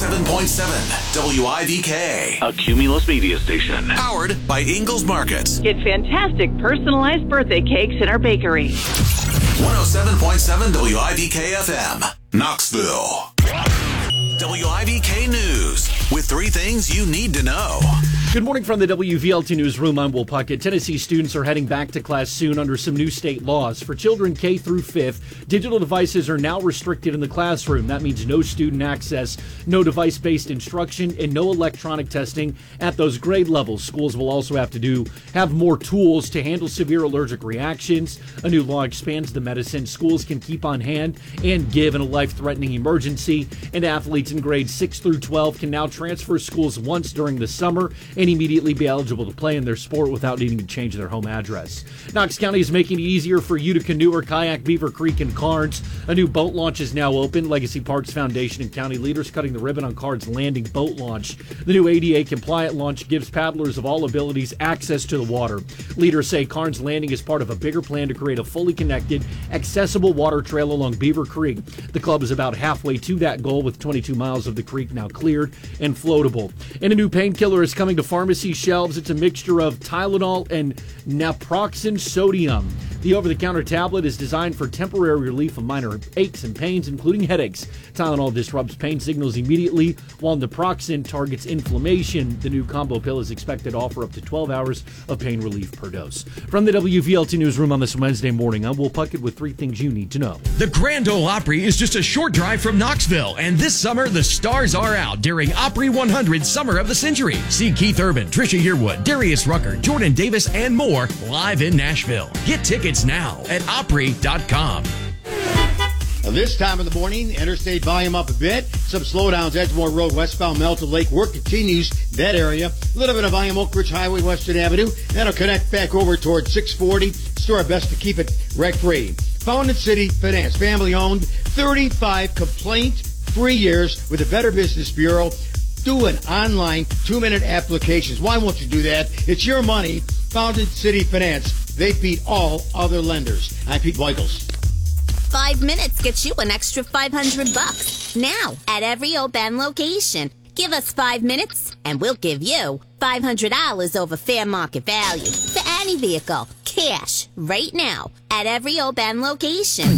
107.7 WIVK. A Cumulus media station. Powered by Ingles Markets. Get fantastic personalized birthday cakes in our bakery. 107.7 WIVK FM. Knoxville. WIVK News with 3 things you need to know. Good morning from the WVLT Newsroom. I'm Will Puckett. Tennessee students are heading back to class soon under some new state laws. For children K through 5th, digital devices are now restricted in the classroom. That means no student access, no device-based instruction, and no electronic testing at those grade levels. Schools will also have more tools to handle severe allergic reactions. A new law expands the medicine schools can keep on hand and give in a life-threatening emergency. And athletes in grades 6 through 12 can now transfer schools once during the summer and immediately be eligible to play in their sport without needing to change their home address. Knox County is making it easier for you to canoe or kayak Beaver Creek and Carnes. A new boat launch is now open. Legacy Parks Foundation and county leaders cutting the ribbon on Carnes Landing boat launch. The new ADA-compliant launch gives paddlers of all abilities access to the water. Leaders say Carnes Landing is part of a bigger plan to create a fully connected, accessible water trail along Beaver Creek. The club is about halfway to that goal with 22 miles of the creek now cleared and floatable. And a new painkiller is coming to pharmacy shelves. It's a mixture of Tylenol and naproxen sodium. The over-the-counter tablet is designed for temporary relief of minor aches and pains, including headaches. Tylenol disrupts pain signals immediately, while naproxen targets inflammation. The new combo pill is expected to offer up to 12 hours of pain relief per dose. From the WVLT Newsroom on this Wednesday morning, I'm Will Puckett with 3 things you need to know. The Grand Ole Opry is just a short drive from Knoxville, and this summer the stars are out during Opry 100 Summer of the Century. See Keith Urban, Trisha Yearwood, Darius Rucker, Jordan Davis, and more live in Nashville. Get tickets now at Opry.com. This time of the morning, interstate volume up a bit. Some slowdowns, Edgemoor Road, westbound Melton Lake. Work continues that area. A little bit of volume, Oak Ridge Highway, Western Avenue. That'll connect back over towards 640. Let's do our best to keep it wreck-free. Founded City Finance, family-owned, 35 complaint-free years with the Better Business Bureau. Do an online 2-minute applications. Why won't you do that? It's your money. Founded City Finance. They beat all other lenders. I'm Pete Weichels. 5 minutes gets you an extra $500 now at every Oban location. Give us 5 minutes and we'll give you $500 over fair market value for any vehicle. Cash right now at every Oban location.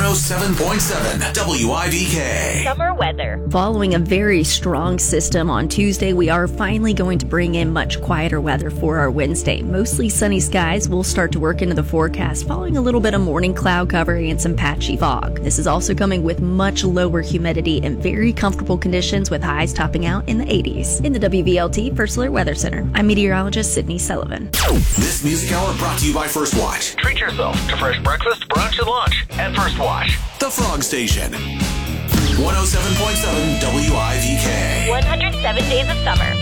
107.7 WIVK. Summer weather. Following a very strong system on Tuesday, we are finally going to bring in much quieter weather for our Wednesday. Mostly sunny skies will start to work into the forecast, following a little bit of morning cloud cover and some patchy fog. This is also coming with much lower humidity and very comfortable conditions with highs topping out in the 80s. In the WVLT First Alert Weather Center, I'm meteorologist Sydney Sullivan. This music hour brought to you by First Watch. Treat yourself to fresh breakfast, brunch, and lunch at First Watch. The Frog Station. 107.7 WIVK. 107 days of summer.